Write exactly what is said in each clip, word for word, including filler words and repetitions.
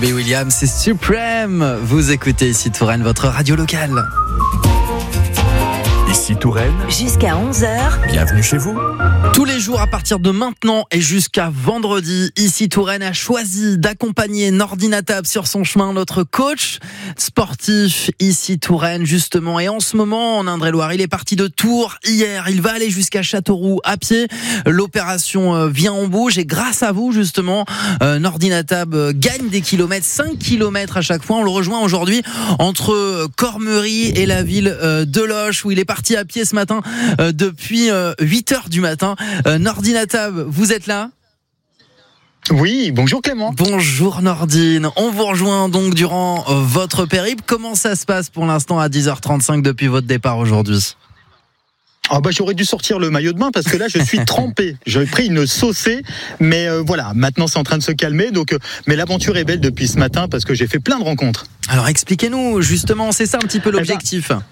Mais William, c'est Supreme. Vous écoutez ici Touraine, votre radio locale. Ici Touraine. Jusqu'à onze heures. Bienvenue chez vous. Tous les jours à partir de maintenant et jusqu'à vendredi, ici Touraine a choisi d'accompagner Nordinatab sur son chemin, notre coach sportif ici Touraine justement. Et en ce moment en Indre-et-Loire, il est parti de Tours hier, il va aller jusqu'à Châteauroux à pied. L'opération vient en bouge et grâce à vous justement, Nordinatab gagne des kilomètres, cinq kilomètres à chaque fois. On le rejoint aujourd'hui entre Cormery et la ville de Loches où il est parti à pied ce matin depuis huit heures du matin. Euh, Nordinatab, vous êtes là ? Oui, bonjour Clément. Bonjour Nordine, on vous rejoint donc durant euh, votre périple. Comment ça se passe pour l'instant à dix heures trente-cinq depuis votre départ aujourd'hui ? Ah bah j'aurais dû sortir le maillot de bain parce que là je suis trempé. J'ai pris une saucée, mais euh, voilà, maintenant c'est en train de se calmer. Donc, euh, mais l'aventure est belle depuis ce matin parce que j'ai fait plein de rencontres. Alors expliquez-nous justement, c'est ça un petit peu l'objectif. Eh ben,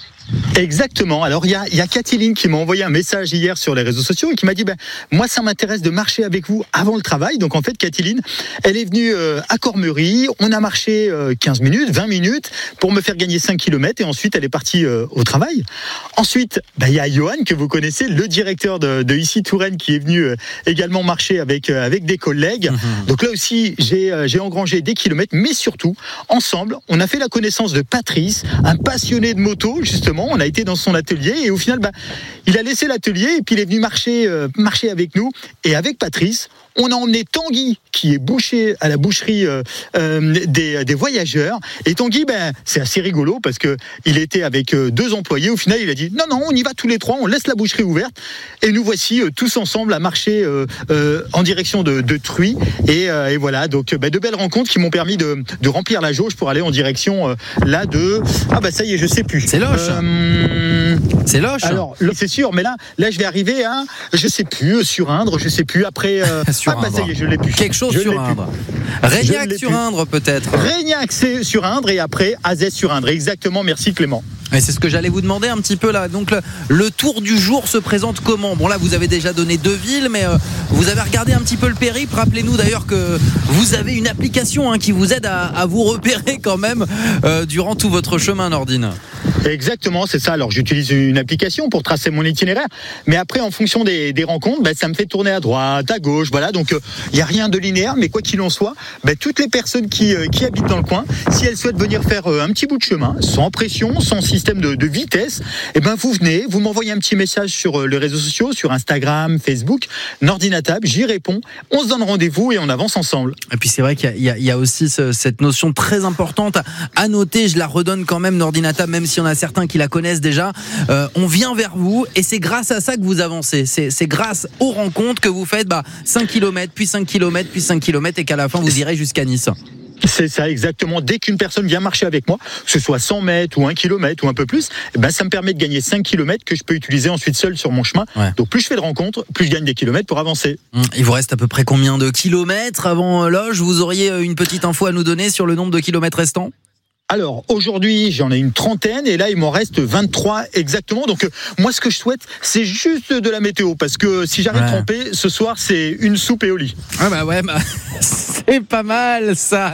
exactement. Alors il y a, il y a Cathyline qui m'a envoyé un message hier sur les réseaux sociaux et qui m'a dit ben, moi ça m'intéresse de marcher avec vous avant le travail. Donc en fait Cathyline, elle est venue euh, à Cormery, on a marché euh, quinze minutes, vingt minutes pour me faire gagner cinq kilomètres et ensuite elle est partie euh, au travail. Ensuite ben, il y a Johan que vous connaissez, le directeur de, de ici Touraine qui est venu euh, également marcher avec, euh, avec des collègues. Mmh. Donc là aussi j'ai, euh, j'ai engrangé des kilomètres, mais surtout ensemble on a fait la connaissance de Patrice, un passionné de moto justement. On a été dans son atelier et au final, bah, il a laissé l'atelier et puis il est venu marcher, euh, marcher avec nous. Et avec Patrice, on a emmené Tanguy, qui est boucher à la boucherie euh, euh, des, des voyageurs. Et Tanguy, ben, c'est assez rigolo parce que il était avec euh, deux employés. Au final, il a dit non, non, on y va tous les trois, on laisse la boucherie ouverte. Et nous voici euh, tous ensemble à marcher euh, euh, en direction de, de Truy. Et, euh, et voilà, donc ben, de belles rencontres qui m'ont permis de, de remplir la jauge pour aller en direction euh, là de. Ah bah ça y est, je sais plus. C'est Loches. Euh, c'est Loches. Alors, c'est sûr, mais là, là, je vais arriver à, je sais plus, sur Indre, je sais plus après. Euh, sur ah bah ça y est, je l'ai plus. Quelque chose je sur Indre. Régnac sur Indre peut-être. Régnac c'est sur Indre et après Azès sur Indre. Exactement, merci Clément. Et c'est ce que j'allais vous demander un petit peu là. Donc le, le tour du jour se présente comment ? Bon là vous avez déjà donné deux villes, mais euh, vous avez regardé un petit peu le périple. Rappelez-nous d'ailleurs que vous avez une application hein, qui vous aide à, à vous repérer quand même euh, durant tout votre chemin, Nordine. Exactement, c'est ça. Alors j'utilise une application pour tracer mon itinéraire, mais après en fonction des, des rencontres, bah, ça me fait tourner à droite, à gauche, voilà. Donc il euh, n'y a rien de linéaire, mais quoi qu'il en soit, bah, toutes les personnes qui, euh, qui habitent dans le coin, si elles souhaitent venir faire euh, un petit bout de chemin, sans pression, sans système de, de vitesse, et ben vous venez, vous m'envoyez un petit message sur euh, les réseaux sociaux, sur Instagram, Facebook, Nordinatab, j'y réponds, on se donne rendez-vous et on avance ensemble. Et puis c'est vrai qu'il y a, il y a, il y a aussi ce, cette notion très importante à, à noter, je la redonne quand même, Nordinatab, même si on a certains qui la connaissent déjà, euh, on vient vers vous et c'est grâce à ça que vous avancez, c'est, c'est grâce aux rencontres que vous faites bah, cinq kilomètres, puis cinq kilomètres, puis cinq kilomètres et qu'à la fin vous irez jusqu'à Nice. C'est ça, exactement. Dès qu'une personne vient marcher avec moi, que ce soit cent mètres ou un kilomètre ou un peu plus, eh ben, ça me permet de gagner cinq kilomètres que je peux utiliser ensuite seul sur mon chemin. Ouais. Donc plus je fais de rencontres, plus je gagne des kilomètres pour avancer. Il vous reste à peu près combien de kilomètres avant Loches ? Vous auriez une petite info à nous donner sur le nombre de kilomètres restants ? Alors aujourd'hui j'en ai une trentaine et là il m'en reste vingt-trois exactement. Donc euh, moi ce que je souhaite c'est juste de la météo parce que si j'arrête ouais. trempé ce soir c'est une soupe et au lit. Ah bah ouais bah, c'est pas mal ça.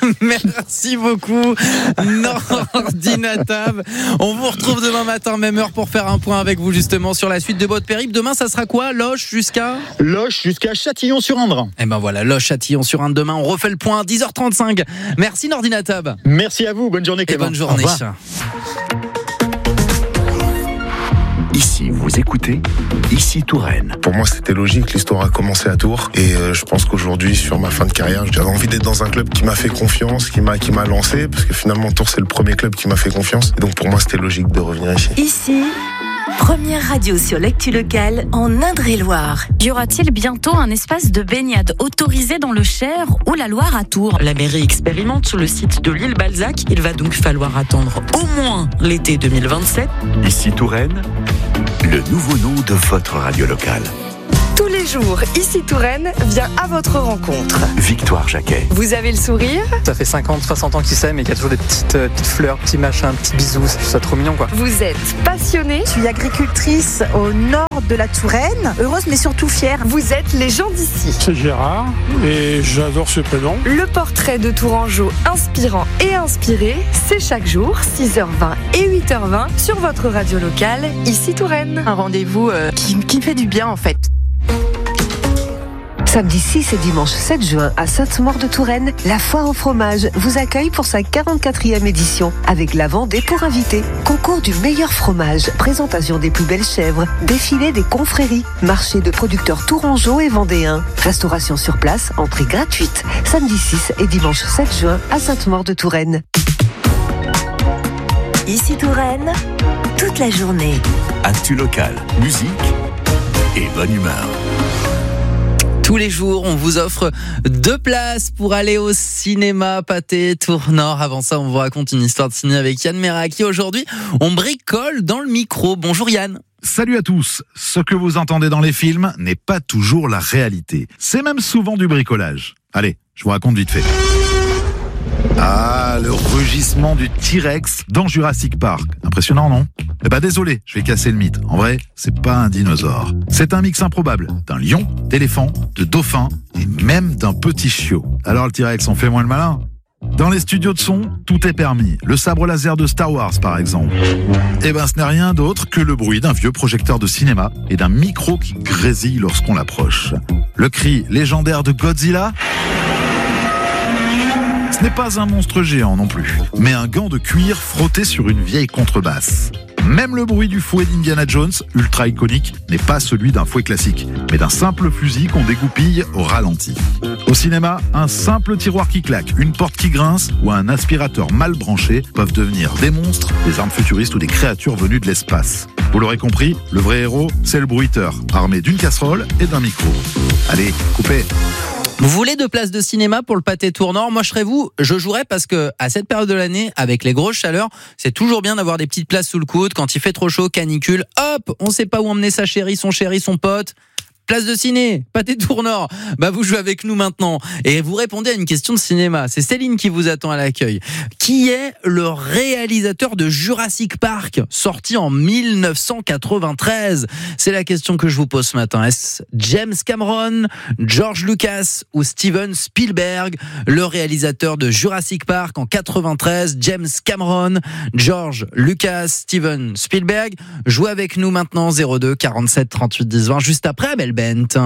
Merci beaucoup Nordinatab. On vous retrouve demain matin même heure pour faire un point avec vous justement sur la suite de votre périple. Demain ça sera quoi ? Loches jusqu'à Loches jusqu'à Châtillon-sur-Indre. Et ben voilà, Loches Châtillon-sur-Indre demain. On refait le point à dix heures trente-cinq. Merci Nordinatab. Merci à vous. Bonne journée Clément. Et bonne journée. Ici, vous écoutez Ici Touraine. Pour moi, c'était logique. L'histoire a commencé à Tours. Et euh, je pense qu'aujourd'hui, sur ma fin de carrière, j'avais envie d'être dans un club qui m'a fait confiance, qui m'a, qui m'a lancé. Parce que finalement, Tours, c'est le premier club qui m'a fait confiance. Et donc, pour moi, c'était logique de revenir ici. Ici, première radio sur l'actu locale en Indre-et-Loire. Y aura-t-il bientôt un espace de baignade autorisé dans le Cher ou la Loire à Tours ? La mairie expérimente sur le site de l'île Balzac. Il va donc falloir attendre au moins l'été deux mille vingt-sept. Ici Touraine, le nouveau nom de votre radio locale. Tous les les jours, Ici Touraine vient à votre rencontre. Victoire Jacquet. Vous avez le sourire, Ça fait cinquante, soixante ans qu'ils s'aiment et qu'il y a toujours des petites, euh, petites fleurs, petits machins, petits bisous, c'est ça trop mignon quoi. vous êtes passionné, Je suis agricultrice au nord de la Touraine, heureuse mais surtout fière. vous êtes les gens d'ici. C'est Gérard et j'adore ce prénom. Le portrait de Tourangeau inspirant et inspiré, c'est chaque jour, six heures vingt et huit heures vingt sur votre radio locale, Ici Touraine. Un rendez-vous euh, qui, qui me fait du bien en fait. Samedi six et dimanche sept juin à Sainte-Maure-de-Touraine, la foire au fromage vous accueille pour sa quarante-quatrième édition avec la Vendée pour invités. Concours du meilleur fromage, présentation des plus belles chèvres, défilé des confréries, marché de producteurs tourangeaux et vendéens. Restauration sur place, entrée gratuite. Samedi six et dimanche sept juin à Sainte-Maure-de-Touraine. Ici Touraine, toute la journée. Actu locale, musique et bonne humeur. Tous les jours, on vous offre deux places pour aller au cinéma Pathé Tournord. Avant ça, on vous raconte une histoire de ciné avec Yann Meraki. Aujourd'hui, on bricole dans le micro. Bonjour Yann. Salut à tous. Ce que vous entendez dans les films n'est pas toujours la réalité. C'est même souvent du bricolage. Allez, je vous raconte vite fait. Ah, le rugissement du T-Rex dans Jurassic Park. Impressionnant, non ? Eh ben désolé, je vais casser le mythe. En vrai, c'est pas un dinosaure. C'est un mix improbable d'un lion, d'éléphant, de dauphin et même d'un petit chiot. Alors le T-Rex, on fait moins le malin ? Dans les studios de son, tout est permis. Le sabre laser de Star Wars, par exemple. Eh ben, ce n'est rien d'autre que le bruit d'un vieux projecteur de cinéma et d'un micro qui grésille lorsqu'on l'approche. Le cri légendaire de Godzilla ? Ce n'est pas un monstre géant non plus, mais un gant de cuir frotté sur une vieille contrebasse. Même le bruit du fouet d'Indiana Jones, ultra iconique, n'est pas celui d'un fouet classique, mais d'un simple fusil qu'on dégoupille au ralenti. Au cinéma, un simple tiroir qui claque, une porte qui grince ou un aspirateur mal branché peuvent devenir des monstres, des armes futuristes ou des créatures venues de l'espace. Vous l'aurez compris, le vrai héros, c'est le bruiteur, armé d'une casserole et d'un micro. Allez, coupez. Vous voulez deux places de cinéma pour le Pathé Tournord ? Moi, je serais vous, je jouerais parce que à cette période de l'année, avec les grosses chaleurs, c'est toujours bien d'avoir des petites places sous le coude. Quand il fait trop chaud, canicule, hop, on sait pas où emmener sa chérie, son chéri, son pote. Place de ciné, Pathé Tournord. Bah, vous jouez avec nous maintenant et vous répondez à une question de cinéma. C'est Céline qui vous attend à l'accueil. Qui est le réalisateur de Jurassic Park, sorti en mille neuf cent quatre-vingt-treize ? C'est la question que je vous pose ce matin. Est-ce James Cameron, George Lucas ou Steven Spielberg ? Le réalisateur de Jurassic Park en quatre-vingt-treize, James Cameron, George Lucas, Steven Spielberg. Jouez avec nous maintenant, zéro deux quarante-sept trente-huit dix vingt, juste après Abel Bent.